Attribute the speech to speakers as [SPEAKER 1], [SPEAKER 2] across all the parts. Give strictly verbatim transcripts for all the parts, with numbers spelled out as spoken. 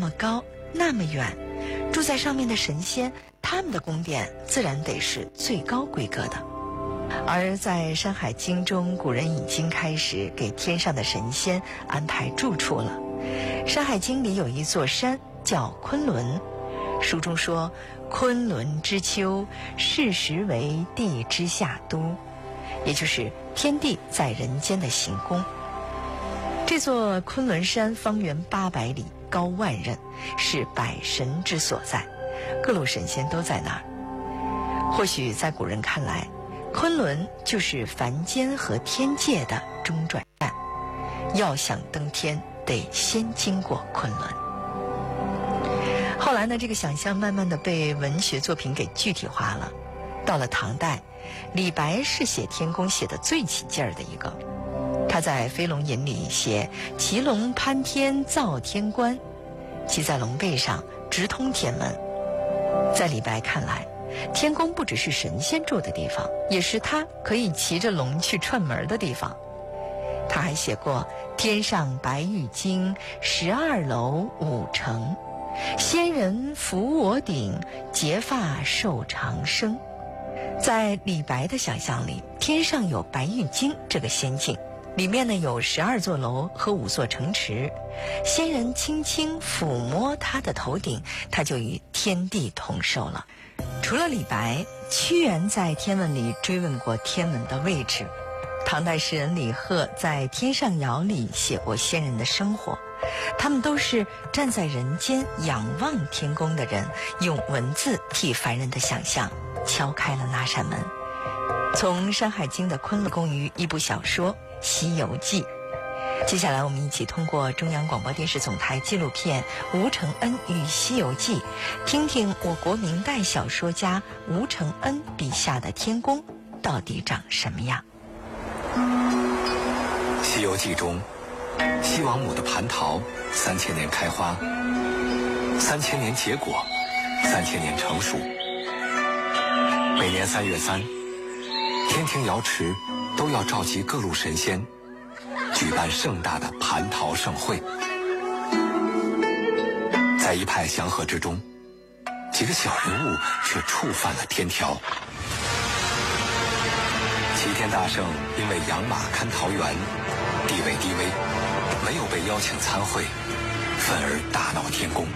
[SPEAKER 1] 么高那么远，住在上面的神仙，他们的宫殿自然得是最高规格的。而在《山海经》中，古人已经开始给天上的神仙安排住处了。《山海经》里有一座山叫昆仑，书中说：“昆仑之丘，世时为地之下都”，也就是天地在人间的行宫。这座昆仑山方圆八百里，高万仞，是百神之所在，各路神仙都在那儿。或许在古人看来，昆仑就是凡间和天界的中转站，要想登天，得先经过昆仑。后来呢，这个想象慢慢的被文学作品给具体化了。到了唐代，李白是写天宫写的最起劲儿的一个。他在《飞龙吟》里写骑龙攀天造天关，骑在龙背上直通天门。在李白看来，天宫不只是神仙住的地方，也是他可以骑着龙去串门的地方。他还写过天上白玉京，十二楼五城，仙人扶我顶，结发受长生。在李白的想象里，天上有白玉京这个仙境，里面呢有十二座楼和五座城池，仙人轻轻抚摸他的头顶，他就与天地同寿了。除了李白，屈原在天文里追问过天文的位置。唐代诗人李贺在《天上谣》里写过仙人的生活，他们都是站在人间仰望天宫的人，用文字替凡人的想象敲开了那扇门。从《山海经》的昆仑宫于一部小说《西游记》。接下来我们一起通过中央广播电视总台纪录片《吴承恩与西游记》，听听我国明代小说家吴承恩笔下的天宫到底长什么样。
[SPEAKER 2] 《西游记》中，西王母的蟠桃三千年开花，三千年结果，三千年成熟。每年三月三，天庭瑶池都要召集各路神仙，举办盛大的蟠桃盛会。在一派祥和之中，几个小人物却触犯了天条。齐天大圣因为养马看桃园，地位低微，没有被邀请参会，愤而大闹天宫。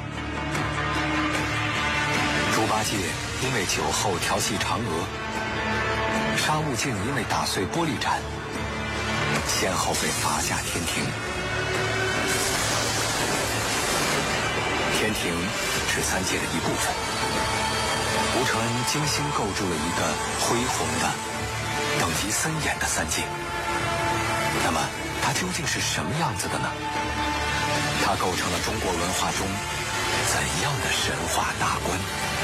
[SPEAKER 2] 猪八戒因为酒后调戏嫦娥，沙悟净因为打碎玻璃盏，先后被罚下天庭。天庭是三界的一部分，吴承恩精心构筑了一个恢宏的、等级森严的三界。那么它究竟是什么样子的呢？它构成了中国文化中怎样的神话大观？